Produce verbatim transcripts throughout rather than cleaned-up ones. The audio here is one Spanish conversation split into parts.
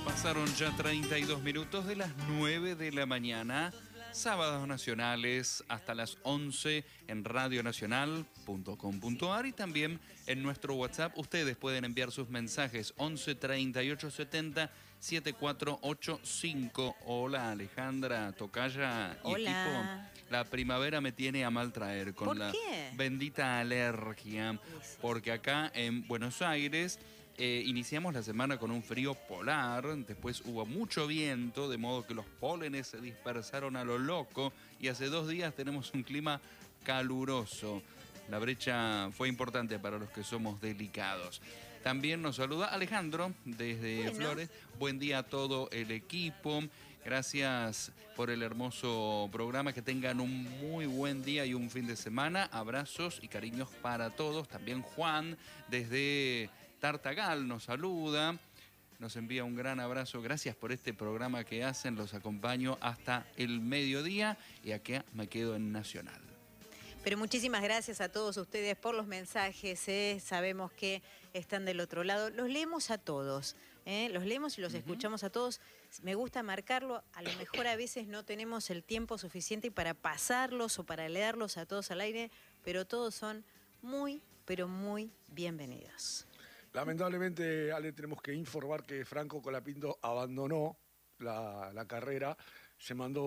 Pasaron ya treinta y dos minutos de las nueve de la mañana. Sábados nacionales hasta las once en radio nacional punto com punto ar y también en nuestro WhatsApp. Ustedes pueden enviar sus mensajes once treinta y ocho setenta setenta y cuatro ochenta y cinco. Hola Alejandra, tocaya y Hola. equipo. La primavera me tiene a mal traer con ¿Por la qué? bendita alergia. Porque acá en Buenos Aires eh, iniciamos la semana con un frío polar, después hubo mucho viento, de modo que los pólenes se dispersaron a lo loco y hace dos días tenemos un clima caluroso. La brecha fue importante para los que somos delicados. También nos saluda Alejandro desde Bueno. Flores. Buen día a todo el equipo. Gracias por el hermoso programa. Que tengan un muy buen día y un fin de semana. Abrazos y cariños para todos. También Juan desde Tartagal nos saluda. Nos envía un gran abrazo. Gracias por este programa que hacen. Los acompaño hasta el mediodía y acá me quedo en Nacional. Pero muchísimas gracias a todos ustedes por los mensajes, ¿eh? Sabemos que están del otro lado. Los leemos a todos, ¿eh? Los leemos y los uh-huh. escuchamos a todos. Me gusta marcarlo, a lo mejor a veces no tenemos el tiempo suficiente para pasarlos o para leerlos a todos al aire, pero todos son muy, pero muy bienvenidos. Lamentablemente, Ale, tenemos que informar que Franco Colapinto abandonó la, la carrera, se mandó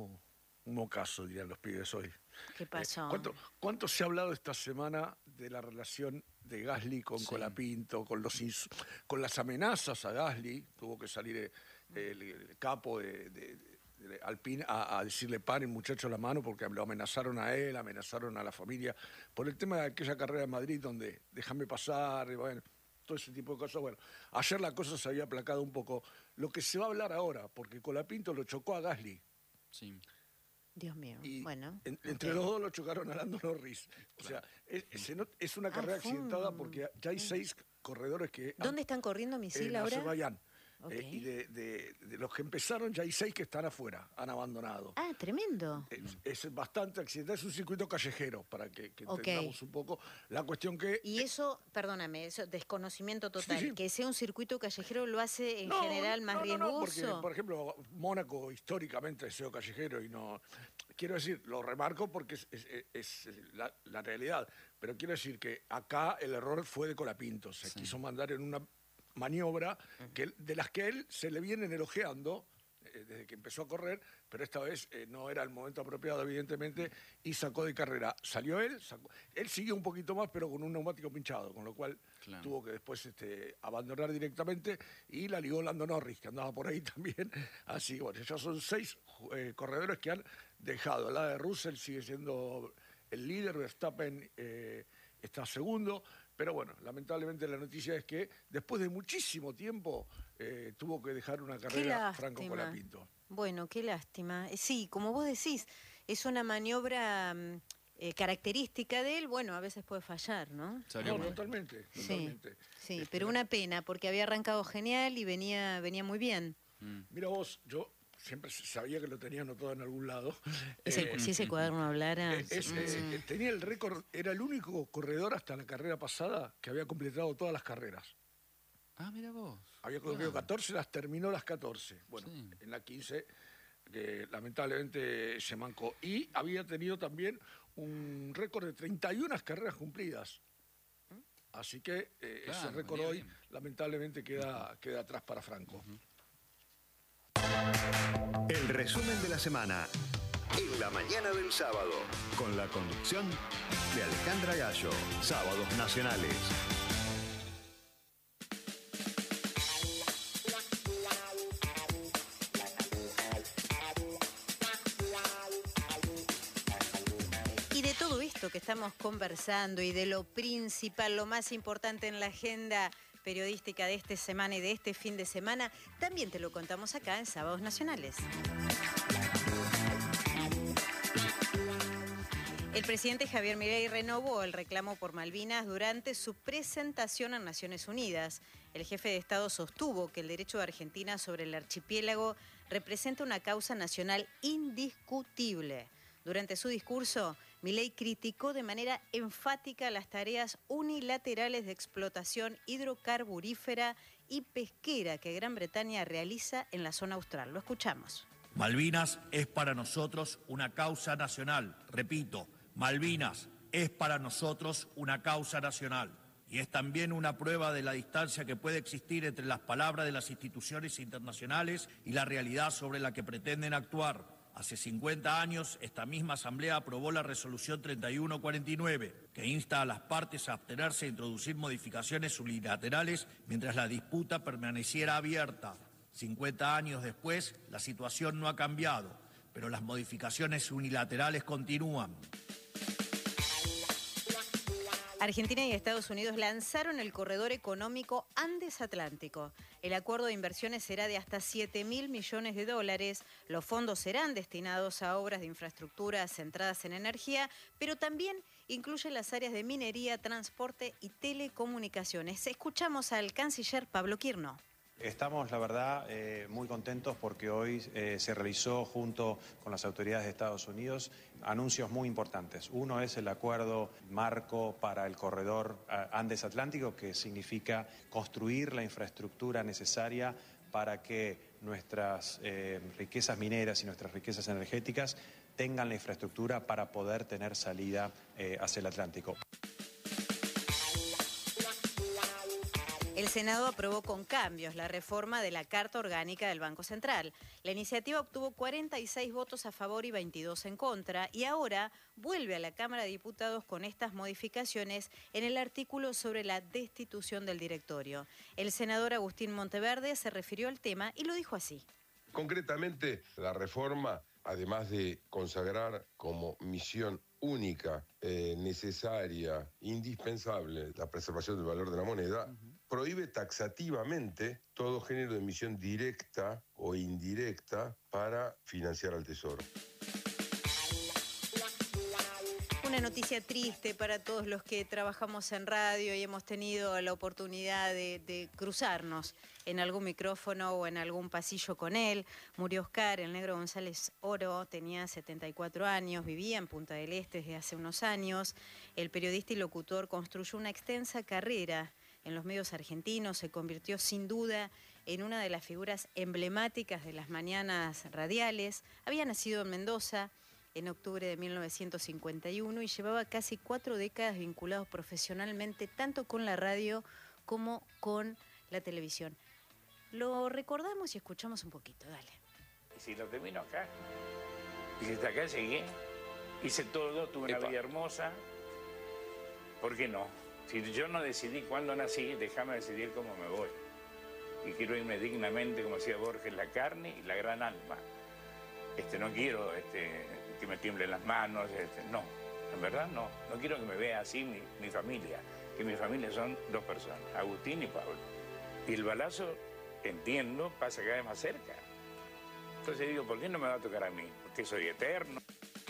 un mocazo, dirían los pibes hoy. ¿Qué pasó? Eh, ¿cuánto, ¿Cuánto se ha hablado esta semana de la relación de Gasly con sí. Colapinto, con, los ins con las amenazas a Gasly? Tuvo que salir eh, el, el capo de, de, de Alpine a, a decirle paren muchachos la mano porque lo amenazaron a él, amenazaron a la familia por el tema de aquella carrera en Madrid donde déjame pasar, y bueno, todo ese tipo de cosas. Bueno, ayer la cosa se había aplacado un poco. Lo que se va a hablar ahora, porque Colapinto lo chocó a Gasly. Sí. Dios mío, y bueno. En, entre okay. los dos lo chocaron a Lando Norris. O sea, es, es, es una carrera ah, accidentada porque ya hay seis corredores que... ¿Dónde han, están corriendo Misil en ahora? Azerbaiyán. Okay. Eh, y de, de, de los que empezaron ya hay seis que están afuera, han abandonado. Ah, tremendo. Es, es bastante accidental, es un circuito callejero, para que, que okay. entendamos un poco la cuestión que... Y eso, perdóname, eso desconocimiento total, sí, sí. que sea un circuito callejero lo hace en no, general más no, no, riesgoso. No, porque, por ejemplo, Mónaco históricamente ha sido callejero y no... Quiero decir, lo remarco porque es, es, es la, la realidad, pero quiero decir que acá el error fue de Colapinto, se sí. quiso mandar en una maniobra que, de las que él se le vienen elogiando eh, desde que empezó a correr, pero esta vez eh, no era el momento apropiado, evidentemente, y sacó de carrera. Salió él, sacó, él siguió un poquito más, pero con un neumático pinchado, con lo cual claro. tuvo que después este, abandonar directamente, y la ligó Lando Norris, que andaba por ahí también. Así, bueno, ya son seis eh, corredores que han dejado. La de Russell sigue siendo el líder, Verstappen eh, está segundo, pero bueno, lamentablemente la noticia es que después de muchísimo tiempo eh, tuvo que dejar una carrera Franco Colapinto. Bueno, qué lástima. Sí, como vos decís, es una maniobra eh, característica de él, bueno, a veces puede fallar, ¿no? No, totalmente, totalmente. Sí, sí este, pero una pena, porque había arrancado genial y venía, venía muy bien. Mm. Mira vos, yo... siempre sabía que lo tenía anotado en algún lado. Ese, eh, si ese cuaderno hablara... Es, es, mm. eh, tenía el récord, era el único corredor hasta la carrera pasada que había completado todas las carreras. Ah, mira vos. Había corrido catorce, las terminó las catorce. Bueno, sí. en la quince, que lamentablemente se mancó. Y había tenido también un récord de treinta y una carreras cumplidas. Así que eh, claro, ese récord hoy, bien. lamentablemente, queda, queda atrás para Franco. Uh-huh. El resumen de la semana en la mañana del sábado, con la conducción de Alejandra Gallo, Sábados Nacionales. Y de todo esto que estamos conversando y de lo principal, lo más importante en la agenda periodística de esta semana y de este fin de semana, también te lo contamos acá en Sábados Nacionales. El presidente Javier Milei renovó el reclamo por Malvinas durante su presentación en Naciones Unidas. El jefe de Estado sostuvo que el derecho de Argentina sobre el archipiélago representa una causa nacional indiscutible. Durante su discurso, Milei criticó de manera enfática las tareas unilaterales de explotación hidrocarburífera y pesquera que Gran Bretaña realiza en la zona austral. Lo escuchamos. Malvinas es para nosotros una causa nacional. Repito, Malvinas es para nosotros una causa nacional. Y es también una prueba de la distancia que puede existir entre las palabras de las instituciones internacionales y la realidad sobre la que pretenden actuar. Hace cincuenta años, esta misma Asamblea aprobó la resolución treinta y uno cuarenta y nueve, que insta a las partes a abstenerse e introducir modificaciones unilaterales mientras la disputa permaneciera abierta. cincuenta años después, la situación no ha cambiado, pero las modificaciones unilaterales continúan. Argentina y Estados Unidos lanzaron el corredor económico Andes-Atlántico. El acuerdo de inversiones será de hasta siete mil millones de dólares. Los fondos serán destinados a obras de infraestructura centradas en energía, pero también incluye las áreas de minería, transporte y telecomunicaciones. Escuchamos al canciller Pablo Quirno. Estamos, la verdad, eh, muy contentos porque hoy eh, se realizó junto con las autoridades de Estados Unidos anuncios muy importantes. Uno es el acuerdo marco para el corredor Andes-Atlántico, que significa construir la infraestructura necesaria para que nuestras eh, riquezas mineras y nuestras riquezas energéticas tengan la infraestructura para poder tener salida eh, hacia el Atlántico. El Senado aprobó con cambios la reforma de la Carta Orgánica del Banco Central. La iniciativa obtuvo cuarenta y seis votos a favor y veintidós en contra y ahora vuelve a la Cámara de Diputados con estas modificaciones en el artículo sobre la destitución del directorio. El senador Agustín Monteverde se refirió al tema y lo dijo así. Concretamente, la reforma, además de consagrar como misión única, eh, necesaria, indispensable, la preservación del valor de la moneda, uh-huh. prohíbe taxativamente todo género de emisión directa o indirecta para financiar al Tesoro. Una noticia triste para todos los que trabajamos en radio y hemos tenido la oportunidad de, de cruzarnos en algún micrófono o en algún pasillo con él. Murió Oscar, el Negro González Oro, tenía setenta y cuatro años, vivía en Punta del Este desde hace unos años. El periodista y locutor construyó una extensa carrera en los medios argentinos, se convirtió sin duda en una de las figuras emblemáticas de las mañanas radiales. Había nacido en Mendoza en octubre de mil novecientos cincuenta y uno y llevaba casi cuatro décadas vinculados profesionalmente tanto con la radio como con la televisión. Lo recordamos y escuchamos un poquito, dale. Y si lo termino acá, y si hasta acá llegué, hice todo, tuve una Epa. vida hermosa, ¿por qué no? Si yo no decidí cuándo nací, déjame decidir cómo me voy. Y quiero irme dignamente, como decía Borges, la carne y la gran alma. Este, no quiero este, que me tiemblen las manos, este, no, en verdad no. No quiero que me vea así mi, mi familia, que mi familia son dos personas, Agustín y Pablo. Y el balazo, entiendo, pasa cada vez más cerca. Entonces digo, ¿por qué no me va a tocar a mí? Porque soy eterno.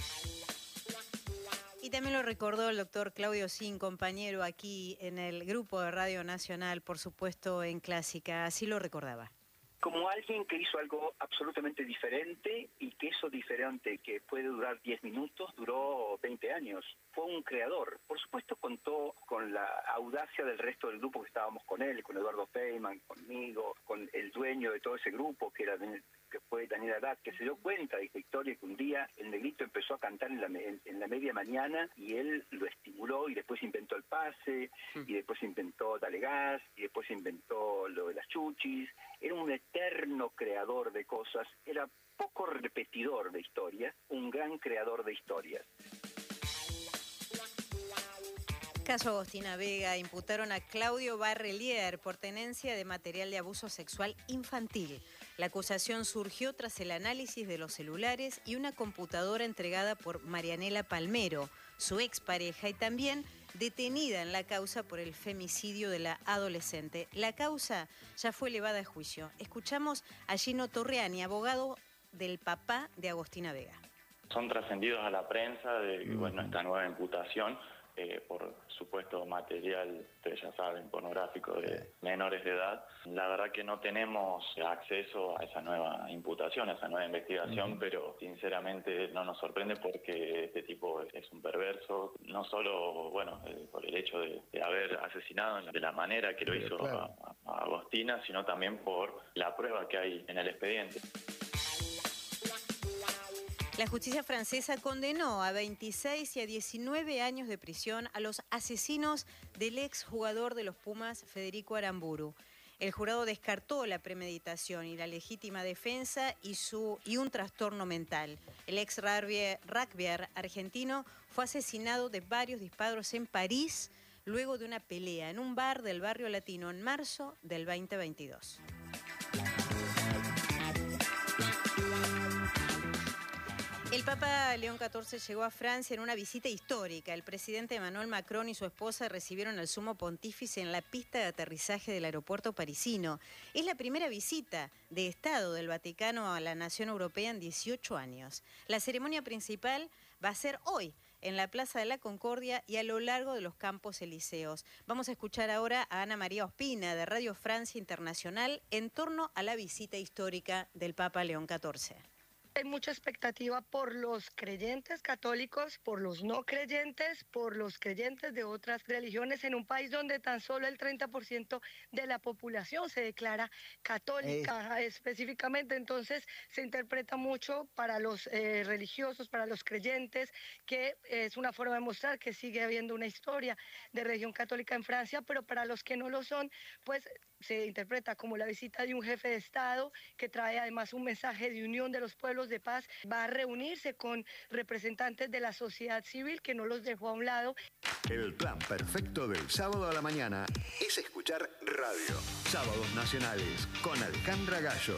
Y también lo recordó el doctor Claudio Sin, compañero aquí en el Grupo de Radio Nacional, por supuesto en Clásica, así lo recordaba. Como alguien que hizo algo absolutamente diferente y que eso diferente que puede durar diez minutos, duró veinte años. Fue un creador. Por supuesto contó con la audacia del resto del grupo que estábamos con él, con Eduardo Feynman, conmigo, con el dueño de todo ese grupo que era que fue Daniel Arad, que se dio cuenta de esta historia que un día el Negrito empezó a cantar en la, en, en la media mañana y él lo estimuló y después inventó el pase, y después inventó Dale Gas, y después inventó lo de las chuchis. Era un eterno creador de cosas, era poco repetidor de historias, un gran creador de historias. Caso Agostina Vega, imputaron a Claudio Barrelier por tenencia de material de abuso sexual infantil. La acusación surgió tras el análisis de los celulares y una computadora entregada por Marianela Palmero, su expareja, y también detenida en la causa por el femicidio de la adolescente. La causa ya fue elevada a juicio. Escuchamos a Gino Torriani, abogado del papá de Agostina Vega. Son trascendidos a la prensa de bueno, esta nueva imputación eh, por supuesto material, ustedes ya saben, pornográfico de menores de edad. La verdad que no tenemos acceso a esa nueva imputación, a esa nueva investigación, uh-huh. pero sinceramente no nos sorprende porque este tipo es un perverso, no solo, bueno, eh, por el hecho de, de haber asesinado de la manera que lo hizo claro. a, a Agostina, sino también por la prueba que hay en el expediente. La justicia francesa condenó a veintiséis y a diecinueve años de prisión a los asesinos del exjugador de los Pumas, Federico Aramburu. El jurado descartó la premeditación y la legítima defensa y, su, y un trastorno mental. El ex rugbyer argentino fue asesinado de varios disparos en París luego de una pelea en un bar del barrio latino en marzo del veinte veintidós. El Papa León catorce llegó a Francia en una visita histórica. El presidente Emmanuel Macron y su esposa recibieron al sumo pontífice en la pista de aterrizaje del aeropuerto parisino. Es la primera visita de Estado del Vaticano a la nación europea en dieciocho años. La ceremonia principal va a ser hoy en la Plaza de la Concordia y a lo largo de los Campos Elíseos. Vamos a escuchar ahora a Ana María Ospina de Radio Francia Internacional en torno a la visita histórica del Papa León catorce. Hay mucha expectativa por los creyentes católicos, por los no creyentes, por los creyentes de otras religiones en un país donde tan solo el treinta por ciento de la población se declara católica eh. específicamente. Entonces se interpreta mucho para los eh, religiosos, para los creyentes, que es una forma de mostrar que sigue habiendo una historia de religión católica en Francia, pero para los que no lo son, pues se interpreta como la visita de un jefe de Estado que trae además un mensaje de unión de los pueblos, de paz. Va a reunirse con representantes de la sociedad civil que no los dejó a un lado. El plan perfecto del sábado a la mañana es escuchar radio. Sábados Nacionales con Alejandra Gallo.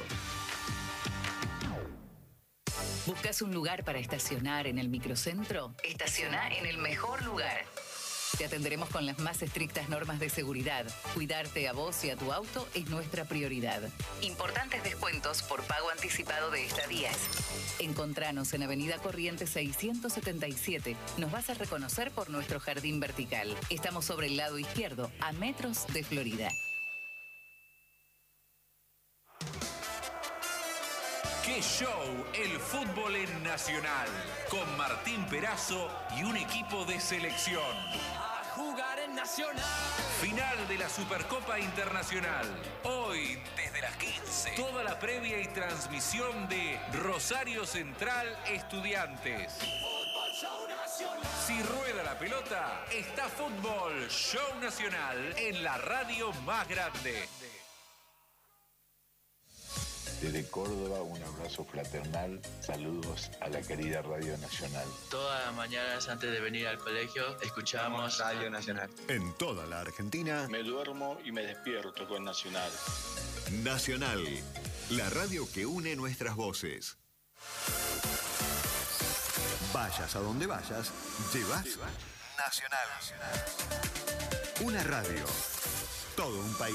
¿Buscas un lugar para estacionar en el microcentro? Estaciona en el mejor lugar. Te atenderemos con las más estrictas normas de seguridad. Cuidarte a vos y a tu auto es nuestra prioridad. Importantes descuentos por pago anticipado de estadías. Encontranos en Avenida Corrientes seiscientos setenta y siete. Nos vas a reconocer por nuestro jardín vertical. Estamos sobre el lado izquierdo, a metros de Florida. ¡Qué show! El fútbol en Nacional. Con Martín Perazo y un equipo de selección. A jugar en Nacional. Final de la Supercopa Internacional. Hoy, desde las quince. Toda la previa y transmisión de Rosario Central Estudiantes. Fútbol Show Nacional. Si rueda la pelota, está Fútbol Show Nacional en la radio más grande. Desde Córdoba, un abrazo fraternal, saludos a la querida Radio Nacional. Todas las mañanas antes de venir al colegio, escuchamos Radio Nacional. En toda la Argentina. Me duermo y me despierto con Nacional. Nacional, la radio que une nuestras voces. Vayas a donde vayas, llevas Nacional. Una radio, todo un país.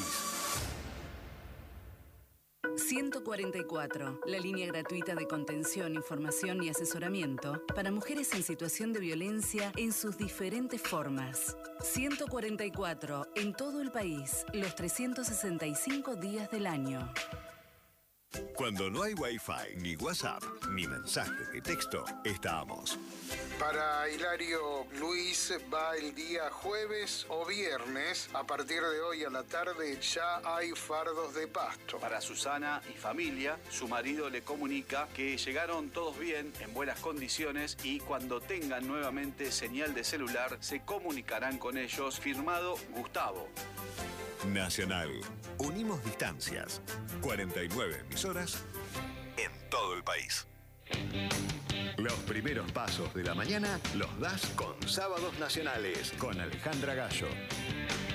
ciento cuarenta y cuatro, la línea gratuita de contención, información y asesoramiento para mujeres en situación de violencia en sus diferentes formas. ciento cuarenta y cuatro, en todo el país, los trescientos sesenta y cinco días del año. Cuando no hay Wi-Fi, ni WhatsApp, ni mensajes de texto, estamos. Para Hilario Luis va el día jueves o viernes. A partir de hoy a la tarde ya hay fardos de pasto. Para Susana y familia, su marido le comunica que llegaron todos bien, en buenas condiciones, y cuando tengan nuevamente señal de celular se comunicarán con ellos. Firmado Gustavo. Nacional. Unimos distancias. cuarenta y nueve emisoras en todo el país. Los primeros pasos de la mañana los das con Sábados Nacionales con Alejandra Gallo.